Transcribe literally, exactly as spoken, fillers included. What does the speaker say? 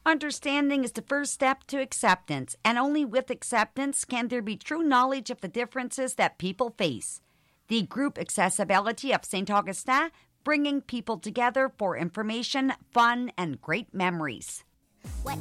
Understanding is the first step to acceptance, and only with acceptance can there be true knowledge of the differences that people face. The group accessibility of Saint Augustin, bringing people together for information, fun, and great memories.